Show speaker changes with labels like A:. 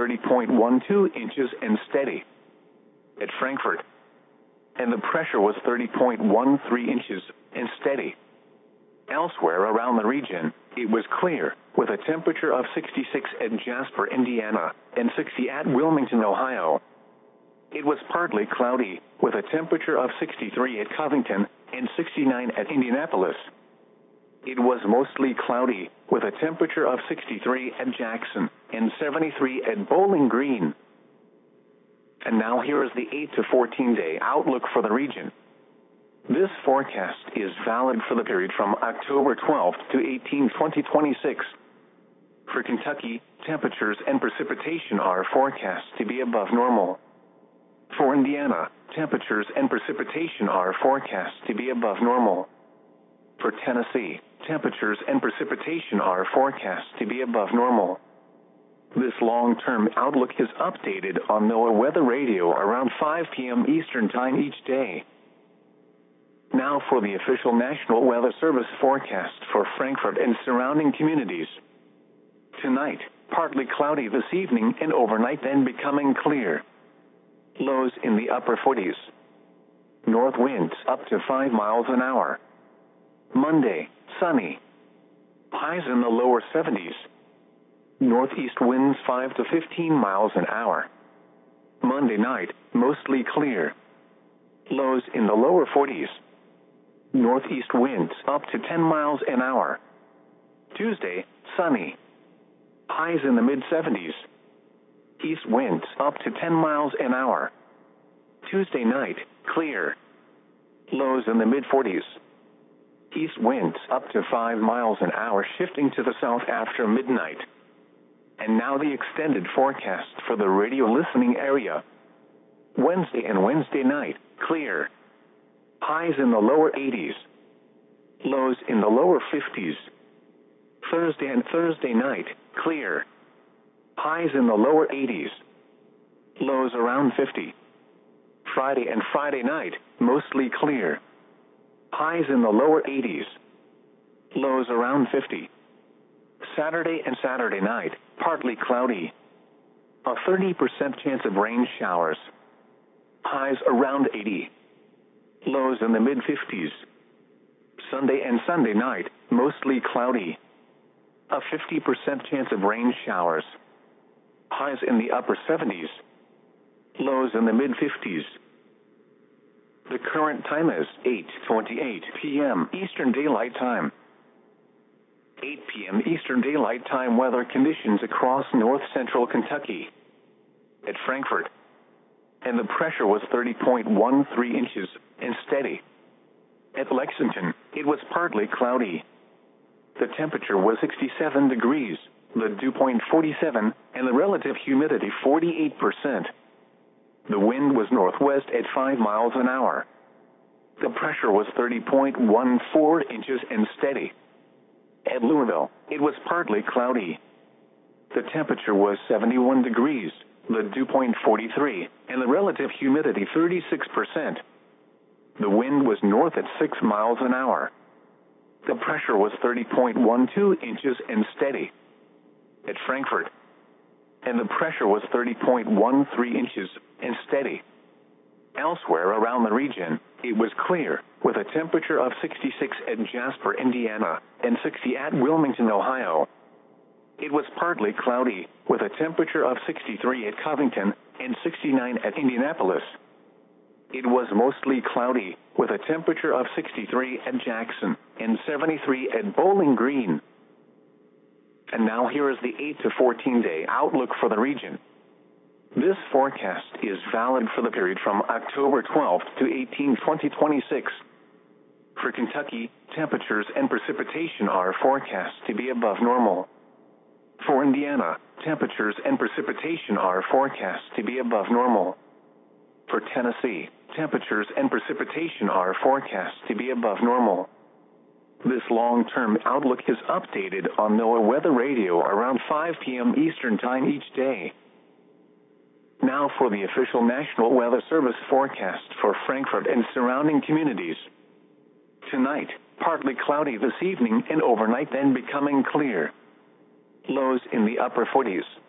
A: 30.12 inches and steady. At Frankfurt. And the pressure was 30.13 inches and steady. Elsewhere around the region, it was clear, with a temperature of 66 at Jasper, Indiana, and 60 at Wilmington, Ohio. It was partly cloudy, with a temperature of 63 at Covington and 69 at Indianapolis. It was mostly cloudy, with a temperature of 63 at Jackson and 73 at Bowling Green. And now here is the 8 to 14-day outlook for the region. This forecast is valid for the period from October 12th to 18th, 2026. For Kentucky, temperatures and precipitation are forecast to be above normal. For Indiana, temperatures and precipitation are forecast to be above normal. For Tennessee, temperatures and precipitation are forecast to be above normal. This long-term outlook is updated on NOAA Weather Radio around 5 p.m. Eastern Time each day. Now for the official National Weather Service forecast for Frankfurt and surrounding communities. Tonight, partly cloudy this evening and overnight, then becoming clear. Lows in the upper 40s. North winds up to 5 miles an hour. Monday, sunny. Highs in the lower 70s. Northeast winds 5 to 15 miles an hour. Monday night, mostly clear. Lows in the lower 40s. Northeast winds up to 10 miles an hour. Tuesday, sunny. Highs in the mid-70s. East winds up to 10 miles an hour. Tuesday night, clear. Lows in the mid-40s. East winds up to 5 miles an hour, shifting to the south after midnight. And now the extended forecast for the radio listening area. Wednesday and Wednesday night, clear. Highs in the lower 80s. Lows in the lower 50s. Thursday and Thursday night, clear. Highs in the lower 80s. Lows around 50. Friday and Friday night, mostly clear. Highs in the lower 80s. Lows around 50. Saturday and Saturday night, partly cloudy. A 30% chance of rain showers. Highs around 80. Lows in the mid-50s. Sunday and Sunday night, mostly cloudy. A 50% chance of rain showers. Highs in the upper 70s. Lows in the mid-50s. The current time is 8:28 p.m. Eastern Daylight Time. 8 p.m. Eastern Daylight Time weather conditions across north-central Kentucky. At Frankfurt. And the pressure was 30.13 inches and steady. At Lexington, it was partly cloudy. The temperature was 67 degrees, the dew point 47, and the relative humidity 48%. The wind was northwest at 5 miles an hour. The pressure was 30.14 inches and steady. At Louisville, it was partly cloudy. The temperature was 71 degrees, the dew point 43, and the relative humidity 36%. The wind was north at 6 miles an hour. The pressure was 30.12 inches and steady. At Frankfurt. And the pressure was 30.13 inches and steady. Elsewhere around the region, it was clear, with a temperature of 66 at Jasper, Indiana, and 60 at Wilmington, Ohio. It was partly cloudy, with a temperature of 63 at Covington and 69 at Indianapolis. It was mostly cloudy, with a temperature of 63 at Jackson and 73 at Bowling Green. And now here is the 8 to 14-day outlook for the region. This forecast is valid for the period from October 12th to 18th, 2026. For Kentucky, temperatures and precipitation are forecast to be above normal. For Indiana, temperatures and precipitation are forecast to be above normal. For Tennessee, temperatures and precipitation are forecast to be above normal. This long-term outlook is updated on NOAA Weather Radio around 5 p.m. Eastern Time each day. Now for the official National Weather Service forecast for Frankfurt and surrounding communities. Tonight, partly cloudy this evening and overnight, then becoming clear. Lows in the upper 40s.